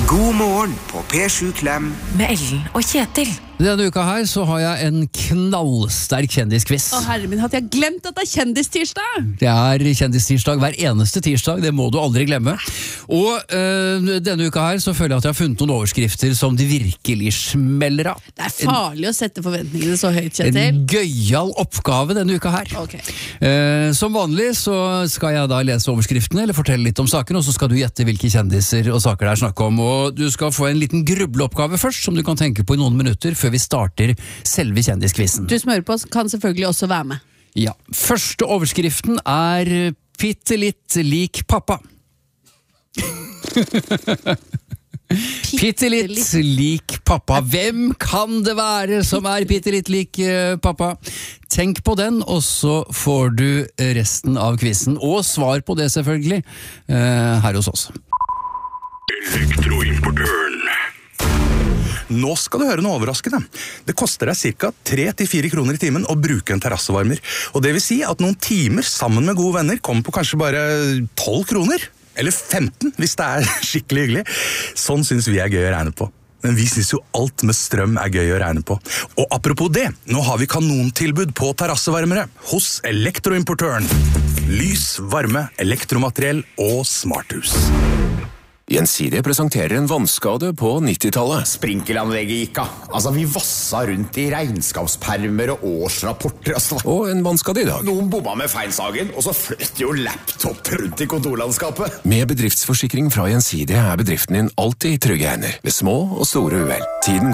God morgen på P7 Klem med Ellen og Kjetil. Denne uka her så har jeg en knallsterk kjendisquiz. Å herre min, hadde jeg glemt at det er kjendistirsdag? Det er kjendistirsdag hver eneste tirsdag, det må du aldri glemme. Og denne uka her så føler jeg at jeg har funnet noen overskrifter som de virkelig smeller av. Det er farlig å sette forventningene så høyt, Kjetil. En gøyal oppgave denne uka her. Ok. Som vanlig så skal jeg da lese overskriftene, eller fortelle litt om saken, og så skal du gjette hvilke kjendiser og saker det er snakk om. Og du skal få en liten grubleoppgave først, som du kan tenke på i noen minutter, før vi starter selve kjendiskvissen. Du smører på kan selvfølgelig også være med. Ja, første overskriften er «Pitte litt lik pappa». Pitte litt lik pappa. Hvem kan det være som er pitte litt lik pappa? Tenk på den, og så får du resten av quizen. Og svar på det selvfølgelig, her hos oss. Elektroimportøren. Nå skal du høre noe overraskende. Det koster deg ca. 3-4 kroner i timen å bruke en terrassevarmer. Og det vil si at noen timer sammen med gode venner kommer på kanskje bare 12 kroner. Eller 15, hvis det er skikkelig hyggelig. Sånn synes vi er gøy å regne på. Men vi synes jo alt med strøm er gøy å regne på. Og apropos det, nå har vi kanontilbud på terrassevarmere hos Elektroimportøren. Lys, varme, elektromateriell og smarthus. Gjensidige presenterer en vannskade på 90-tallet. Sprinkelanlegget gikk av. Altså, vi vassa rundt i regnskapspermer og årsrapporter. Og en vannskade i dag. Noen bomma med feilsagen, og så fløt jo laptop rundt i kontorlandskapet. Med bedriftsforsikring fra Gjensidige er bedriften din alltid i trygge hender, ved små og store uhell. Tiden